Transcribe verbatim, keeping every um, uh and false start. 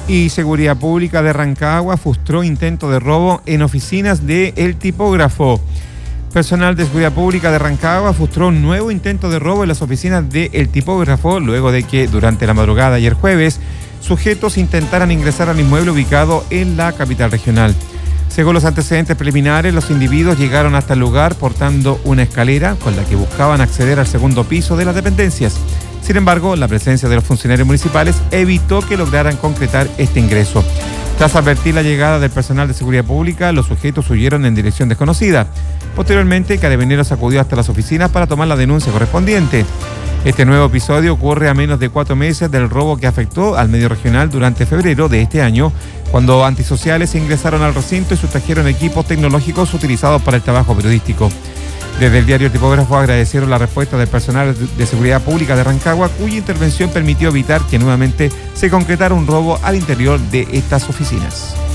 Y Seguridad Pública de Rancagua frustró intento de robo en oficinas de El Tipógrafo. Personal de Seguridad Pública de Rancagua frustró un nuevo intento de robo en las oficinas de El Tipógrafo luego de que durante la madrugada ayer jueves sujetos intentaran ingresar al inmueble ubicado en la capital regional. Según los antecedentes preliminares, los individuos llegaron hasta el lugar portando una escalera con la que buscaban acceder al segundo piso de las dependencias. Sin embargo, la presencia de los funcionarios municipales evitó que lograran concretar este ingreso. Tras advertir la llegada del personal de seguridad pública, los sujetos huyeron en dirección desconocida. Posteriormente, Carabineros acudió hasta las oficinas para tomar la denuncia correspondiente. Este nuevo episodio ocurre a menos de cuatro meses del robo que afectó al medio regional durante febrero de este año, cuando antisociales ingresaron al recinto y sustrajeron equipos tecnológicos utilizados para el trabajo periodístico. Desde el diario El Tipógrafo agradecieron la respuesta del personal de seguridad pública de Rancagua, cuya intervención permitió evitar que nuevamente se concretara un robo al interior de estas oficinas.